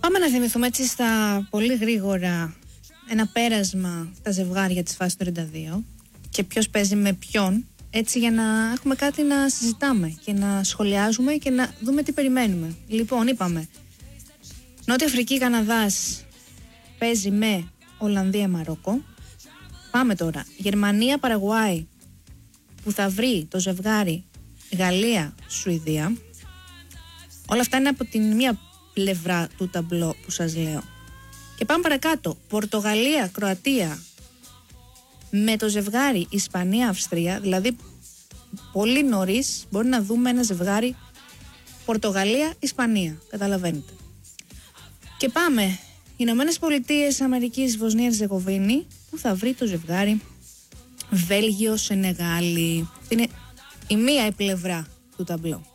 Πάμε να θυμηθούμε έτσι στα πολύ γρήγορα ένα πέρασμα τα ζευγάρια της φάσης του 32 και ποιος παίζει με ποιον, έτσι για να έχουμε κάτι να συζητάμε και να σχολιάζουμε και να δούμε τι περιμένουμε. Λοιπόν, είπαμε Νότια Αφρική, Καναδάς παίζει με Ολλανδία, Μαρόκο. Πάμε τώρα Γερμανία, Παραγουάη, που θα βρει το ζευγάρι Γαλλία, Σουηδία. Όλα αυτά είναι από την μία πλευρά του ταμπλό που σας λέω. Και πάμε παρακάτω. Πορτογαλία, Κροατία με το ζευγάρι Ισπανία, Αυστρία. Δηλαδή πολύ νωρίς μπορεί να δούμε ένα ζευγάρι Πορτογαλία, Ισπανία. Καταλαβαίνετε. Και πάμε Ηνωμένες Πολιτείες Αμερικής, Βοσνία, Ερζεγοβίνη, που θα βρει το ζευγάρι Βέλγιο, Σενεγάλη. Είναι η μία η πλευρά του ταμπλό.